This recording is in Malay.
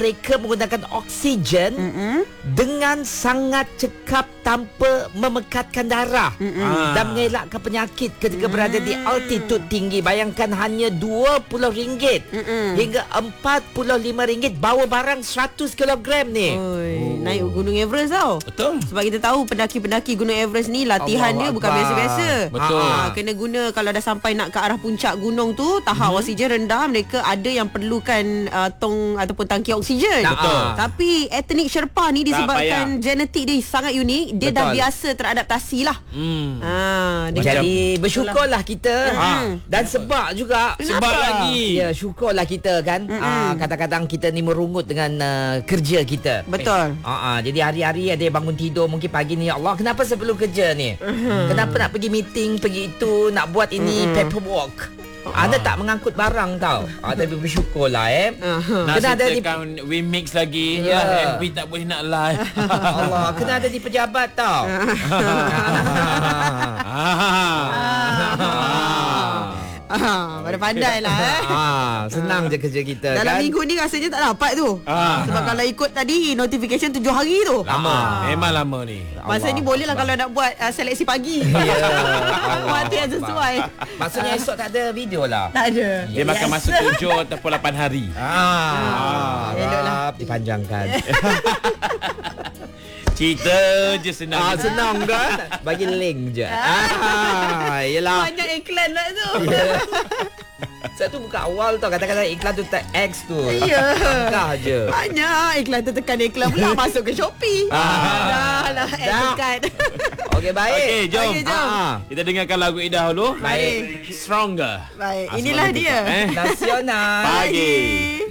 mereka menggunakan oksigen dengan sangat cekap tanpa memekatkan darah dan mengelakkan penyakit ketika berada di altitude tinggi. Bayangkan hanya RM20 hingga RM45 bawa barang 100 kg ni. Naik Gunung Everest tau. Betul. Sebab kita tahu pendaki-pendaki Gunung Everest ni latihan dia bukan biasa-biasa. Betul. Kena guna kalau dah sampai nak ke arah puncak gunung tu, tahap oksigen rendah, mereka ada yang perlukan tong ataupun tangki oksigen. Betul. Tapi etnik Sherpa ni disebabkan genetik dia sangat unik, dia dah biasa teradaptasi lah. Jadi bersyukurlah kita. Dan sebab juga Sebab lagi. Ya, syukurlah kita kan. Kadang-kadang kita ni merungut dengan kerja kita. Betul. Jadi hari-hari ada yang bangun tidur, mungkin pagi ni, ya Allah, kenapa saya perlu kerja ni? Kenapa nak pergi meeting, pergi itu, nak buat ini, paperwork. Anda tak mengangkut barang tau. Tapi bersyukurlah Nak kena ada di setelkan Wimix lagi. Ya. FB tak boleh nak live. Allah, kena ada di pejabat tau. Pandai-pandai lah senang je kerja kita dalam kan. minggu ni rasanya tak dapat tu. Sebab kalau ikut tadi notification 7 hari tu. Lama. Memang lama ni. Masa ni boleh lah kalau nak buat seleksi pagi. Waktu yang sesuai. Maksudnya esok tak ada video lah. Tak ada. Dia makan masa 7 ataupun 8 hari. Eloklah dipanjangkan. Cerita je senang. Senang kan? Bagi link je. Yelah. Banyak iklan lah tu. Saya tu buka awal tau. Kadang-kadang iklan tu tak X tu. Ya. Langkah je. Banyak iklan tu, tekan iklan pula masuk ke Shopee. Dah lah tekan. Okey, baik. Okey, jom. Okey, jom. Kita dengarkan lagu Ida dulu. Baik. Stronger. Baik, inilah dia. Nasional. Pagi.